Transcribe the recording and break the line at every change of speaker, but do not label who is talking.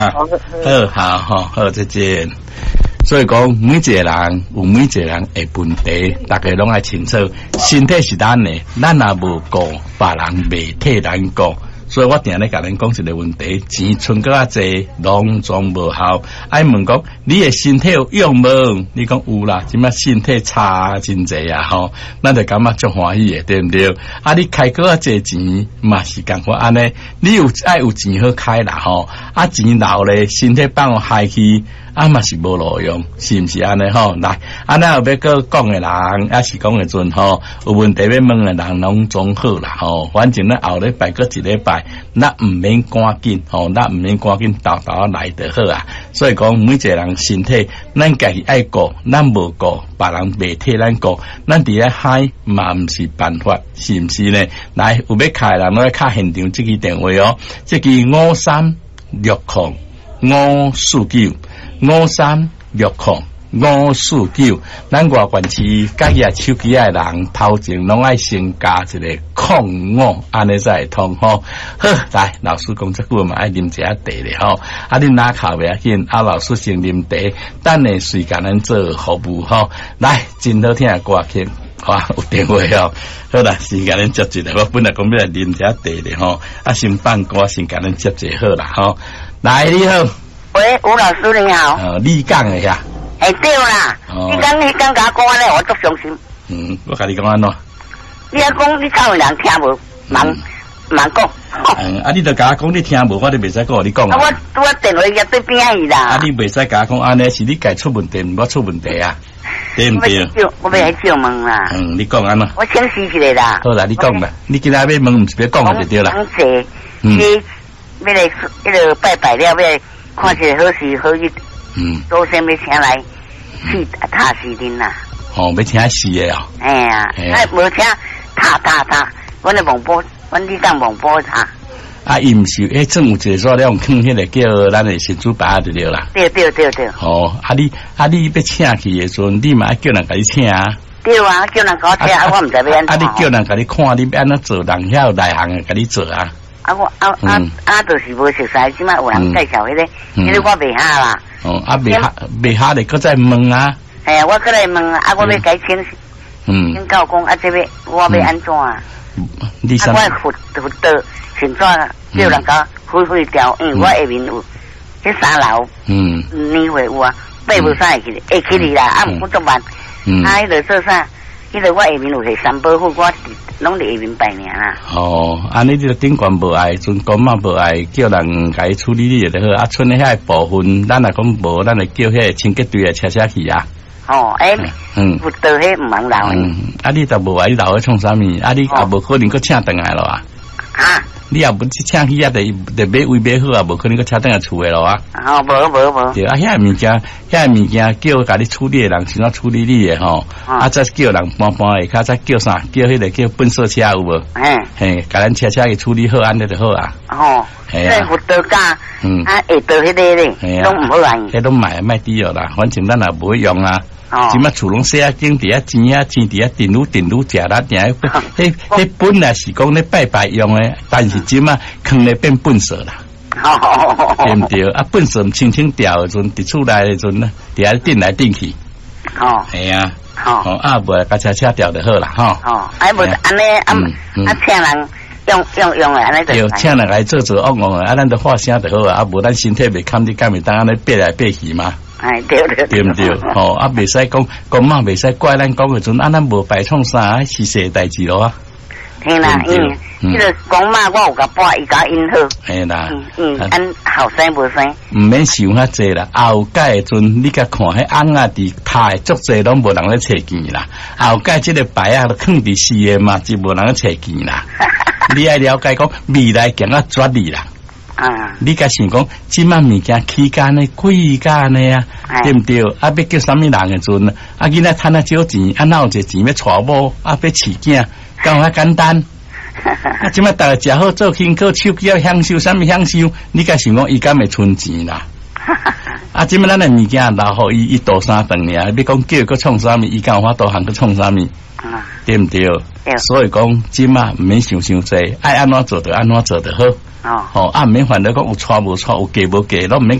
好，再见。所以讲，每一个人有每一个人的问题，大家拢爱清楚。身体是咱的，咱也无顾，别人未替咱顾。所以我定咧甲恁讲一个问题，钱存搁较济，拢总无效。爱问讲，你的身体有用无？你讲有啦，即摆身体差真济啊吼，咱就感觉足欢喜的，对毋对？啊，你开搁较济钱嘛是共款安尼，你有爱有钱好开啦吼，啊钱老咧，身体放互害去。啊嘛是无路用，是毋是安尼吼？来，啊咱后要搁讲的人，还是讲的阵吼，有问题要问的人拢总好啦吼。反正咱后礼拜搁一礼拜，咱毋免赶紧吼，咱毋免赶紧豆豆来就好啊。所以讲，每一个人身体，咱家己爱顾，咱无顾，别人未替咱顾，咱伫咧嗨嘛毋是办法，是毋是呢？来，有要开人拢要敲现场这支电话哦，这支5360549549。53605495，咱外县市家己手机的人头前拢爱先加一个05，安尼才会通吼。好，来老师讲这句嘛爱啉一下茶咧吼，啊恁拿口袂要紧，啊老师先啉茶，等下随甲咱做服务吼。来，真好听的歌曲。好啊，有电话哦。好啦，先甲恁接一个，我本来讲要来啉一下茶咧吼，啊先放歌，先甲恁接一个好啦吼。来，你好。
喂，吴老师你好。
你讲的呀？
对啦。你讲甲我讲安尼，我足伤心。
我甲你讲安怎？
你讲你讲有人听无？忙讲。
啊，你著甲我讲你听无，我就袂使讲你讲啊。
我电话也对边去啦。
啊，你袂使甲我讲安尼，是你家出问题，我出问题啊？对毋对？
我要来借问啦。
你讲安怎？
我请示一下啦。
好啦，你讲啦。你今仔要问，毋是要讲就对啦。
讲济，要来迄个拜拜了，要看一个好事好日。祖先要请来去塔西林啦。
要请死的哦。
哎呀，无请塔，阮咧蒙波，阮你当蒙波塔。
啊，伊毋是，正有一个说，用放迄个叫咱的神主牌就对啦。
对。
哦，你要请去的时阵，你嘛要叫人甲你请啊。
对啊，叫人甲我请，我毋知要安怎。
你叫人甲你看，你要安怎做，人遐内行的甲你做啊。
就是无熟悉，即摆有人介绍迄个我袂晓啦。
袂晓咧，搁再问啊。
我搁来问啊，我要改请教讲这要我要安怎啊？我辅导现在叫人家毁掉，因为我下面有迄3楼，年会有啊，8无啥会去哩啦，毋过怎办？迄个做啥？迄个我下面有3保护，我拢伫下面拜年啦。
安尼这个顶管无爱，阵公嘛无爱，叫人甲伊处理你就好。啊，剩的遐部分，咱若讲无，咱就叫迄个清洁队来车去啊。辅导迄毋茫留啊，你就无爱，你留去创啥物？啊，你也无可能搁请倒来咯啊。你也不去请去啊，得买位买好啊，无可能搁请倒来厝的咯啊。
无。
对啊，遐物件叫甲你处理的人，怎样处理你的吼？再叫人搬的，较再叫啥？叫迄个叫笨色车有无？甲咱车去处理好，安尼就好啊。
辅导家，下道迄个咧，拢毋好啊。
迄拢卖低了啦，反正咱也无会用啊。即摆厝拢洗啊，景伫啊，钱伫啊，电愈食啦，定迄本来是讲咧拜拜用诶，但是即摆坑咧变粪扫啦，对毋对？啊，粪扫清掉诶阵，伫厝内诶阵呢，伫啊顶来顶去，系啊，无甲车掉就好啦，吼。
无安尼请人用诶，安尼就
请人来做恶诶，咱就发声就好啊，无咱身体袂堪，你敢会当安尼爬来爬去嘛？
对
毋对？袂使讲嘛，袂使怪咱讲诶阵，咱无白创啥是细代志咯啊。
听啦，迄个讲嘛，我有甲拨伊甲因好。
嘿啦，
咱后生无生，
毋免想遐济啦。后届诶阵，你甲看迄翁啊，伫拍足济拢无人咧找钱啦。后届即个牌啊，囥伫四个嘛，就无人咧找钱啦。你爱了解讲未来行啊绝利啦。你甲想讲，即摆物件起价呢，贵价呢啊，对毋对？要叫啥物人诶阵，囡仔趁少钱，哪有这钱要娶某，要饲囝，敢有遐简单？即摆大家食好做轻巧，手机要享受，啥物享受？你甲想讲，伊敢会存钱啦？即摆咱诶物件留互伊倒三顿尔，要讲叫伊搁创啥物，伊敢有法度通搁创啥物？对毋对？所以讲，即摆毋免想济，爱安怎做就安怎做就好。
哦，
免烦恼讲有错无错，有假无假，拢毋免